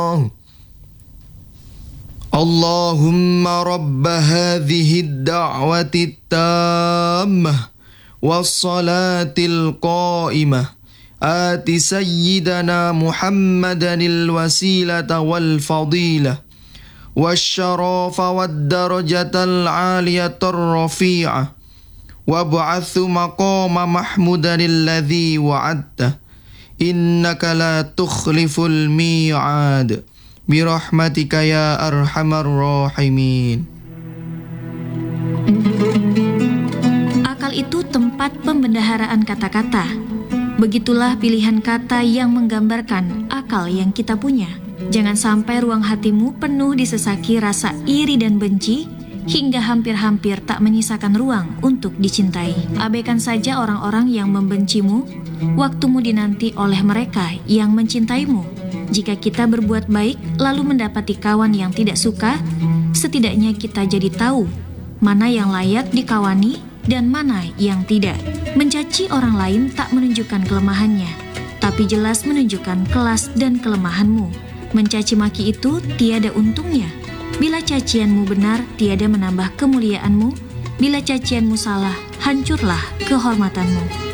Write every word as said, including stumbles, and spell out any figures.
Allahumma rabba hadhihi ad-da'wati at-tammah was-salatil qa'imah ati sayyidana Muhammadanil wasilata wal fadilah wasyarafa wad-darajatal 'aliyatar rafi'ah wab'athu maqama mahmudanil ladzi wa'adta innaka la tukhliful mi'ad birahmatika ya arhamar rahimin. Akal itu tempat pembendaharaan kata-kata. Begitulah pilihan kata yang menggambarkan akal yang kita punya. Jangan sampai ruang hatimu penuh disesaki rasa iri dan benci hingga hampir-hampir tak menyisakan ruang untuk dicintai. Abaikan saja orang-orang yang membencimu, waktumu dinanti oleh mereka yang mencintaimu. Jika kita berbuat baik lalu mendapati kawan yang tidak suka, setidaknya kita jadi tahu mana yang layak dikawani dan mana yang tidak. Mencaci orang lain tak menunjukkan kelemahannya, tapi jelas menunjukkan kelas dan kelemahanmu. Mencaci maki itu tiada untungnya. Bila cacianmu benar, tiada menambah kemuliaanmu. Bila cacianmu salah, hancurlah kehormatanmu.